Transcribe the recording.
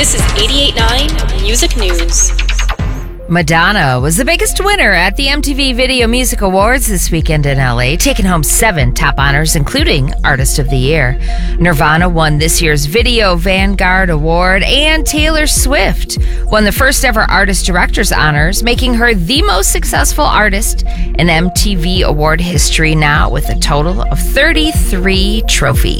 This is 88.9 Music News. Madonna was the biggest winner at the MTV Video Music Awards this weekend in LA, taking home 7 top honors, including Artist of the Year. Nirvana won this year's Video Vanguard Award, and Taylor Swift won the first ever Artist Director's honors, making her the most successful artist in MTV Award history now with a total of 33 trophies.